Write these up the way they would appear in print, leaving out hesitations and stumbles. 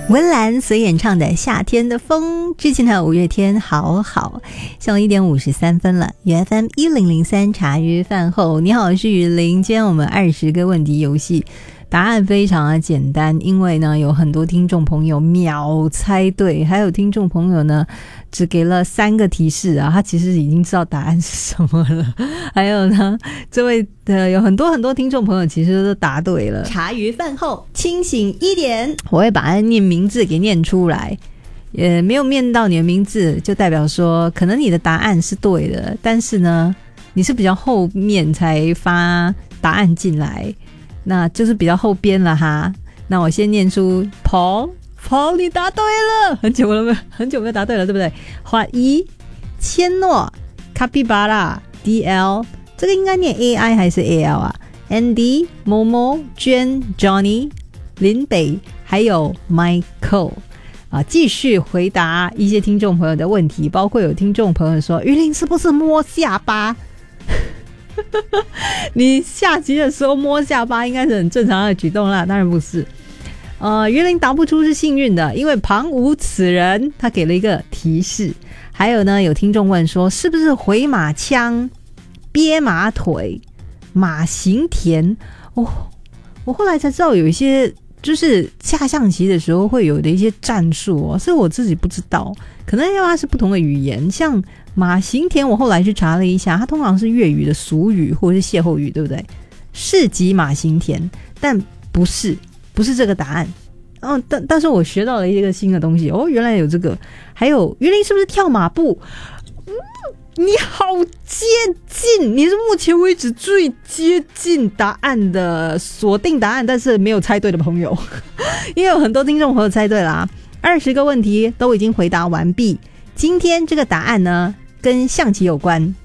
温岚所演唱的《夏天的风》，之前的五月天好好。下午1点53分了，FM 1003茶余饭后，你好，我是雨林。今天我们20个问题游戏，答案非常的简单，因为呢有很多听众朋友秒猜对，还有听众朋友呢只给了3个提示啊，他其实已经知道答案是什么了。还有呢，这位有很多听众朋友其实都答对了。 茶余饭后清醒1点， 我会把他念名字给念出来，也没有念到你的名字，就代表说可能你的答案是对的，但是呢，你是比较后面才发答案进来，那就是比较后边了哈。那我先念出 Paul， 你答对了，很久没有答对了，对不对？花一、千诺、卡比巴拉、DL， 这个应该念 AI 还是 AL 啊？ Andy、Momo、娟、Johnny、林北还有 Michael。继续回答一些听众朋友的问题，包括有听众朋友说于林是不是摸下巴？你下棋的时候摸下巴应该是很正常的举动啦，当然不是。于林答不出是幸运的，因为旁无此人，他给了一个提示。还有呢，有听众问说是不是回马枪、憋马腿、马行田？我后来才知道有一些就是下象棋的时候会有的一些战术哦，是我自己不知道，可能因为它是不同的语言。像马行田，我后来去查了一下，它通常是粤语的俗语或者是歇后语，对不对？市集马行田，但不是这个答案。但是我学到了一个新的东西哦，原来有这个。还有于林是不是跳马步？你好接近，你是目前为止最接近答案的锁定答案，但是没有猜对的朋友。因为有很多听众朋友猜对啦，20个问题都已经回答完毕。今天这个答案呢跟象棋有关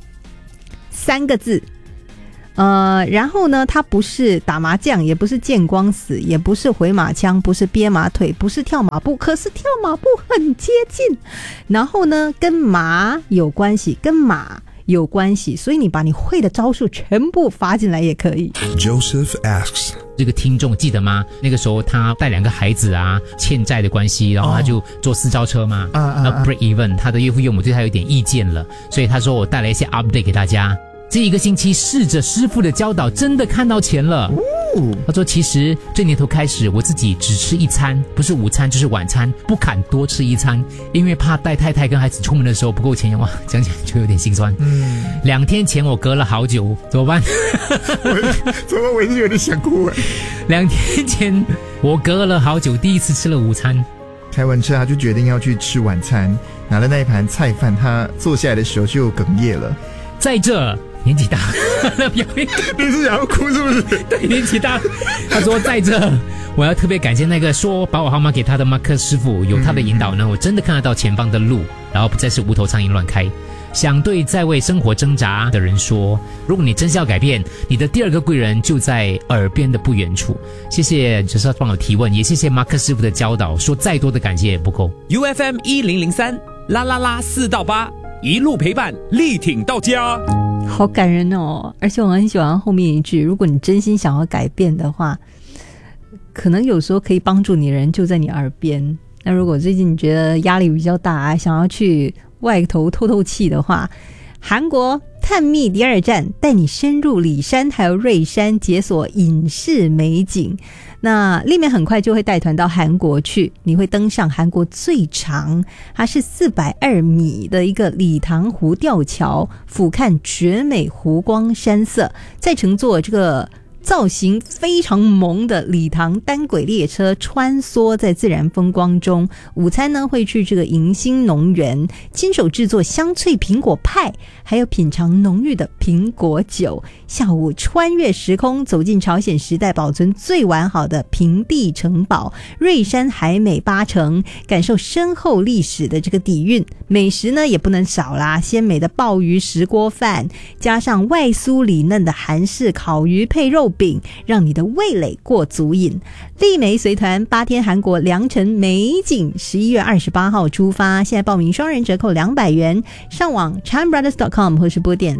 ，3个字。然后呢，它不是打麻将，也不是见光死，也不是回马枪，不是憋马腿，不是跳马步，可是跳马步很接近。然后呢，跟马有关系，所以你把你会的招数全部发进来也可以。 Joseph asks， 这个听众记得吗？那个时候他带2个孩子啊，欠债的关系，然后他就坐私招车嘛，那 break even， 他的岳父岳母对他有点意见了，所以他说我带来一些 update 给大家。这一个星期试着师傅的教导，真的看到钱了。他说其实这年头开始我自己只吃1餐，不是午餐就是晚餐，不敢多吃1餐，因为怕带太太跟孩子出门的时候不够钱。哇，讲起来就有点心酸。2天前我隔了好久，怎么办？ 我也是有点想哭。 2天前我隔了好久第一次吃了午餐， 开完车他就决定要去吃晚餐，拿了那一盘菜饭，他坐下来的时候就哽咽了。 在这年纪大你是想要哭是不是？ 对，年纪大。他说在这我要特别感谢那个说把我号码给他的马克师傅，有他的引导呢，我真的看得到前方的路，然后不再是无头苍蝇乱开。想对在为生活挣扎的人说，如果你真是要改变，你的第2个贵人就在耳边的不远处。谢谢就是要帮我提问，也谢谢马克师傅的教导，说再多的感谢也不够。 UFM 1003啦啦啦4到8，一路陪伴，力挺到家。 好感人哦！而且我很喜欢后面一句，如果你真心想要改变的话，可能有时候可以帮助你的人就在你耳边。那如果最近你觉得压力比较大，想要去外头透透气的话，韩国探秘第2站带你深入里山还有瑞山，解锁隐士美景。那丽美很快就会带团到韩国去，你会登上韩国最长，它是420米的一个礼堂湖吊桥，俯瞰绝美湖光山色，再乘坐这个造型非常萌的礼堂单轨列车穿梭在自然风光中。午餐呢会去这个迎新农园亲手制作香脆苹果派，还有品尝浓郁的苹果酒。下午穿越时空走进朝鲜时代保存最完好的平地城堡瑞山海美8城，感受深厚历史的这个底蕴。美食呢也不能少啦，鲜美的鲍鱼石锅饭，加上外酥里嫩的韩式烤鱼配肉饼，让你的味蕾过足瘾。丽梅随团8天韩国良辰美景，11月28号出发，现在报名双人折扣200元，上网 ChimeBrothers.com 或是拨点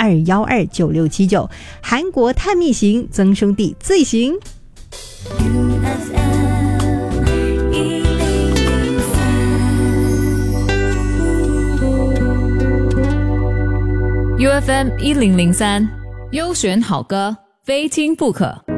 62129679。韩国探秘行，曾兄弟最行。UFM UFM 1003，优选好歌，非听不可。